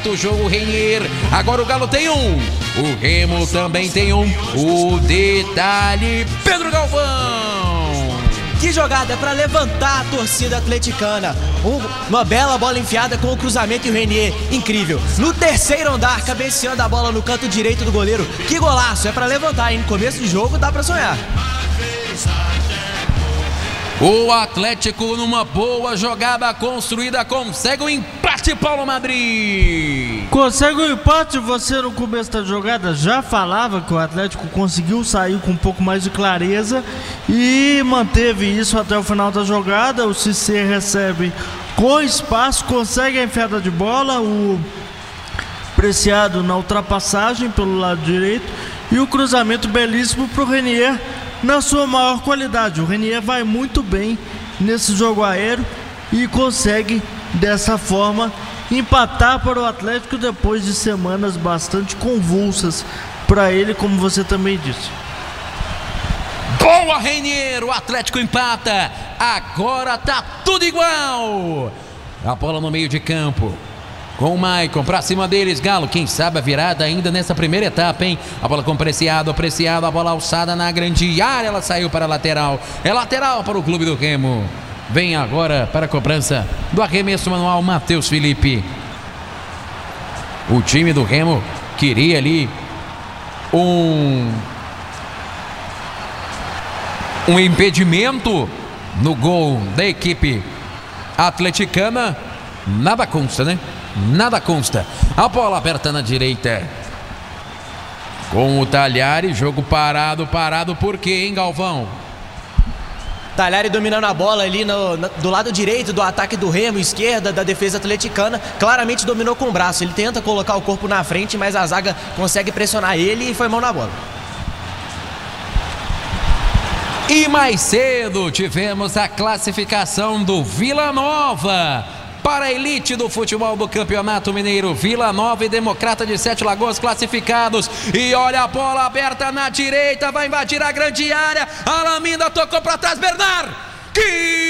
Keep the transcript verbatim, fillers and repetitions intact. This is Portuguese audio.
O jogo Renier, agora o Galo tem um, o Remo também tem um, o detalhe, Pedro Galvão. Que jogada para levantar a torcida atleticana, um, uma bela bola enfiada com o cruzamento e o Renier, incrível. No terceiro andar, cabeceando a bola no canto direito do goleiro, que golaço, é para levantar, hein? No começo do jogo dá para sonhar. O Atlético, numa boa jogada construída, consegue o empate, Paulo Madrid. Consegue o empate. Você no começo da jogada já falava que o Atlético conseguiu sair com um pouco mais de clareza e manteve isso até o final da jogada. O Cissé recebe com espaço, consegue a enfiada de bola, o Preciado na ultrapassagem pelo lado direito e o cruzamento belíssimo para o Renier na sua maior qualidade. O Renier vai muito bem nesse jogo aéreo e consegue dessa forma empatar para o Atlético depois de semanas bastante convulsas para ele, como você também disse. Boa, Renier, o Atlético empata, agora tá tudo igual. A bola no meio de campo com o Maicon, pra cima deles, Galo, quem sabe a virada ainda nessa primeira etapa, hein? A bola com Preciado, Preciado, a bola alçada na grande área, ela saiu para a lateral, é lateral para o clube do Remo. Vem agora para a cobrança do arremesso manual, Matheus Felipe. O time do Remo queria ali um um impedimento no gol da equipe atleticana, nada consta, né? Nada consta. A bola aberta na direita com o Talhari, jogo parado, parado por quê, hein, Galvão? Talhari dominando a bola ali no, no, do lado direito do ataque do Remo, esquerda da defesa atleticana, claramente dominou com o braço. Ele tenta colocar o corpo na frente, mas a zaga consegue pressionar ele e foi mão na bola. E mais cedo tivemos a classificação do Vila Nova para a elite do futebol do Campeonato Mineiro. Vila Nova e Democrata de Sete Lagoas classificados. E olha a bola aberta na direita, vai invadir a grande área. Alaminda tocou para trás, Bernard. Que